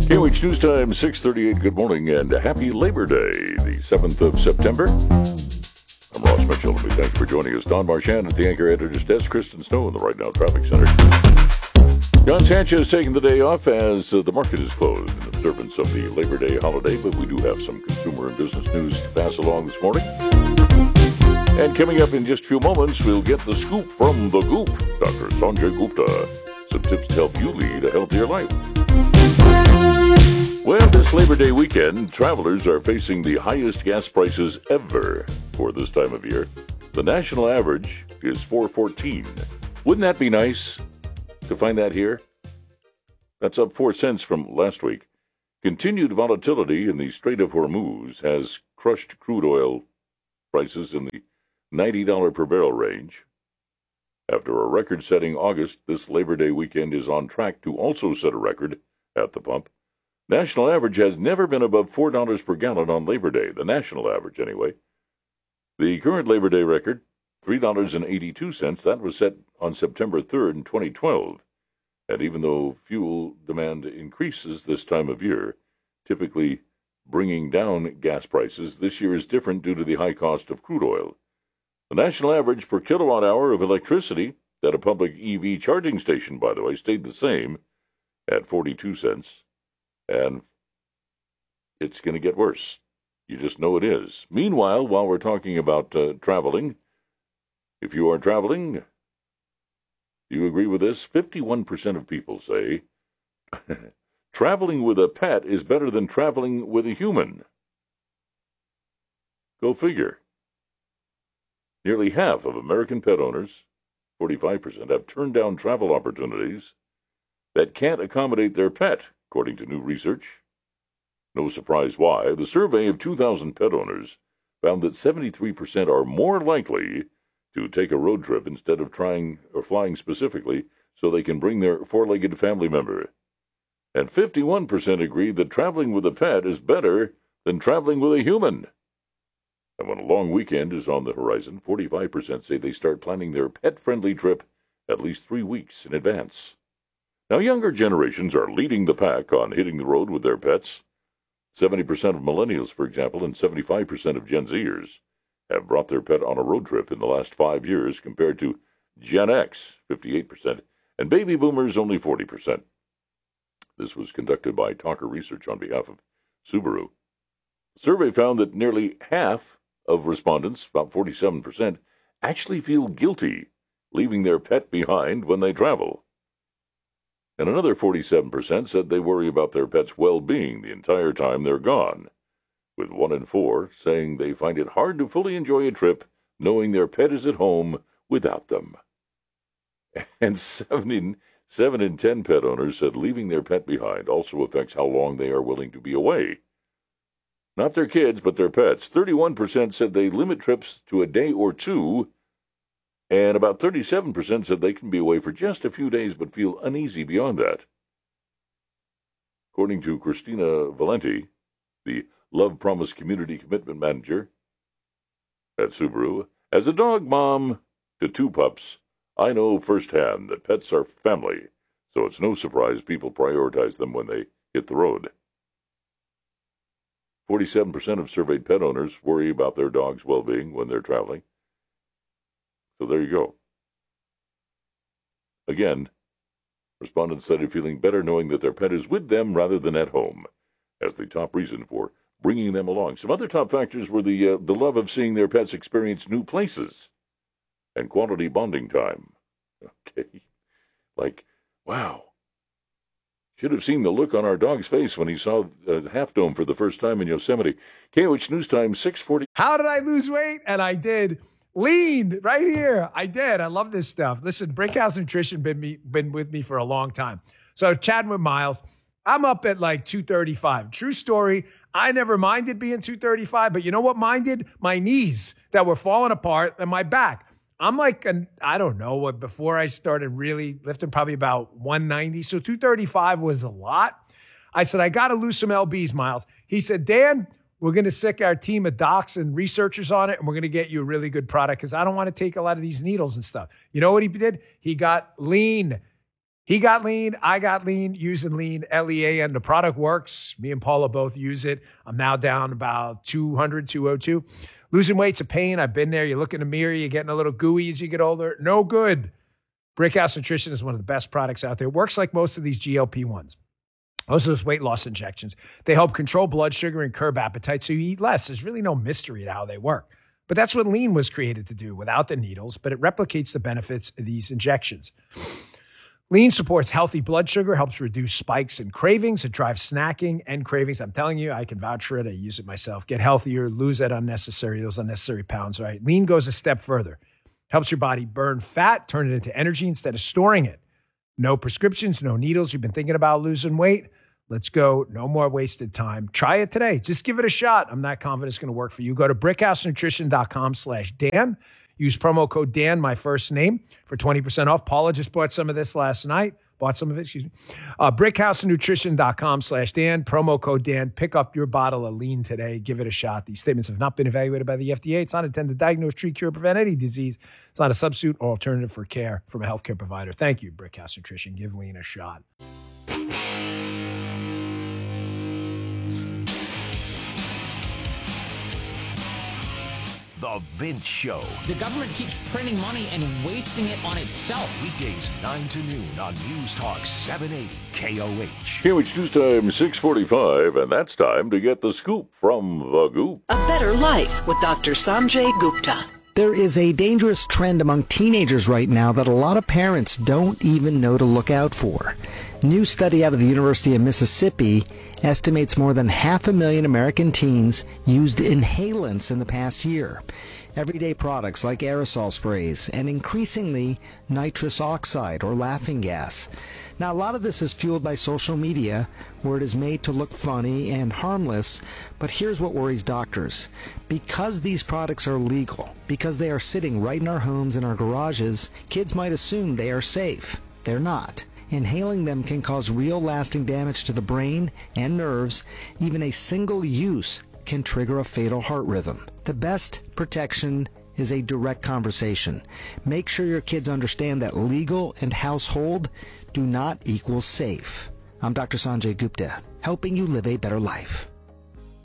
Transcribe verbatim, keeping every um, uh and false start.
K O H News Time, six thirty-eight. Good morning and happy Labor Day, the seventh of September. I'm Ross Mitchell. We thank you for joining us. Don Marchand at the Anchor Editor's Desk. Kristen Snow in the Right Now Traffic Center. John Sanchez taking the day off as uh, the market is closed in observance of the Labor Day holiday, but we do have some consumer and business news to pass along this morning. And coming up in just a few moments, we'll get the scoop from the Goop, Doctor Sanjay Gupta. Some tips to help you lead a healthier life. Well, this Labor Day weekend, travelers are facing the highest gas prices ever for this time of year. The national average is four fourteen. Wouldn't that be nice to find that here? That's up four cents from last week. Continued volatility in the Strait of Hormuz has crushed crude oil prices in the ninety dollars per barrel range. After a record-setting August, this Labor Day weekend is on track to also set a record at the pump. National average has never been above four dollars per gallon on Labor Day, the national average anyway. The current Labor Day record, three dollars and eighty-two cents, that was set on September third in twenty twelve. And even though fuel demand increases this time of year, typically bringing down gas prices, this year is different due to the high cost of crude oil. The national average per kilowatt hour of electricity at a public E V charging station, by the way, stayed the same at forty-two cents. And it's going to get worse. You just know it is. Meanwhile, while we're talking about uh, traveling, if you are traveling, do you agree with this? fifty-one percent of people say traveling with a pet is better than traveling with a human. Go figure. Nearly half of American pet owners, forty-five percent, have turned down travel opportunities that can't accommodate their pet, according to new research. No surprise why. The survey of two thousand pet owners found that seventy-three percent are more likely to take a road trip instead of trying or flying specifically so they can bring their four-legged family member. And fifty-one percent agree that traveling with a pet is better than traveling with a human. And when a long weekend is on the horizon, forty-five percent say they start planning their pet-friendly trip at least three weeks in advance. Now, younger generations are leading the pack on hitting the road with their pets. seventy percent of millennials, for example, and seventy-five percent of Gen Zers have brought their pet on a road trip in the last five years compared to Gen X, fifty-eight percent, and baby boomers, only forty percent. This was conducted by Talker Research on behalf of Subaru. The survey found that nearly half of respondents, about forty-seven percent, actually feel guilty leaving their pet behind when they travel. And another forty-seven percent said they worry about their pet's well-being the entire time they're gone, with one in four saying they find it hard to fully enjoy a trip knowing their pet is at home without them. And seven in, seven in ten pet owners said leaving their pet behind also affects how long they are willing to be away. Not their kids, but their pets. thirty-one percent said they limit trips to a day or two, and about thirty-seven percent said they can be away for just a few days but feel uneasy beyond that. According to Christina Valenti, the Love Promise Community Commitment Manager at Subaru, as a dog mom to two pups, I know firsthand that pets are family, so it's no surprise people prioritize them when they hit the road. forty-seven percent of surveyed pet owners worry about their dog's well-being when they're traveling. So there you go. Again, respondents cited feeling better knowing that their pet is with them rather than at home as the top reason for bringing them along. Some other top factors were the uh, the love of seeing their pets experience new places and quality bonding time. Okay. Like, wow. Should have seen the look on our dog's face when he saw uh, Half Dome for the first time in Yosemite. K O H News Time, six forty. How did I lose weight? And I did. Lean right here. I did. I love this stuff. Listen, Brinkhouse Nutrition been me been with me for a long time. So chatting with Miles, I'm up at like two thirty-five. True story. I never minded being two thirty-five, but you know what minded? My knees that were falling apart and my back. I'm like, an, I don't know what, before I started really lifting, probably about one ninety. So two thirty-five was a lot. I said, I got to lose some L Bs, Miles. He said, Dan, we're going to sick our team of docs and researchers on it, and we're going to get you a really good product because I don't want to take a lot of these needles and stuff. You know what he did? He got lean. He got lean. I got lean using lean, L E A N. The product works. Me and Paula both use it. I'm now down about two hundred, two oh two. Losing weight's a pain. I've been there. You look in the mirror, you're getting a little gooey as you get older. No good. Brickhouse Nutrition is one of the best products out there. It works like most of these G L P ones. Most of those weight loss injections. They help control blood sugar and curb appetite so you eat less. There's really no mystery to how they work. But that's what lean was created to do without the needles, but it replicates the benefits of these injections. Lean supports healthy blood sugar, helps reduce spikes and cravings. It drives snacking and cravings. I'm telling you, I can vouch for it. I use it myself. Get healthier, lose that unnecessary, those unnecessary pounds, right? Lean goes a step further. Helps your body burn fat, turn it into energy instead of storing it. No prescriptions, no needles. You've been thinking about losing weight? Let's go. No more wasted time. Try it today. Just give it a shot. I'm not confident it's going to work for you. Go to brickhousenutrition.com slash Dan. Use promo code Dan, my first name, for twenty percent off. Paula just bought some of this last night. Bought some of it, excuse me. Uh, brickhousenutrition.com slash Dan. Promo code Dan. Pick up your bottle of lean today. Give it a shot. These statements have not been evaluated by the F D A. It's not intended to diagnose, treat, cure, prevent any disease. It's not a substitute or alternative for care from a healthcare provider. Thank you, Brickhouse Nutrition. Give lean a shot. The Vince Show. The government keeps printing money and wasting it on itself. Weekdays nine to noon on News Talk seven eighty K O H. K O H News Time six forty-five, and that's time to get the scoop from the Goop. A Better Life with Doctor Sanjay Gupta. There is a dangerous trend among teenagers right now that a lot of parents don't even know to look out for. A new study out of the University of Mississippi estimates more than half a million American teens used inhalants in the past year. Everyday products like aerosol sprays and increasingly nitrous oxide or laughing gas. Now, a lot of this is fueled by social media, where it is made to look funny and harmless, but here's what worries doctors. Because these products are legal, because they are sitting right in our homes and our garages, kids might assume they are safe. They're not. Inhaling them can cause real lasting damage to the brain and nerves. Even a single use can trigger a fatal heart rhythm. The best protection is a direct conversation. Make sure your kids understand that legal and household do not equal safe. I'm Doctor Sanjay Gupta, helping you live a better life.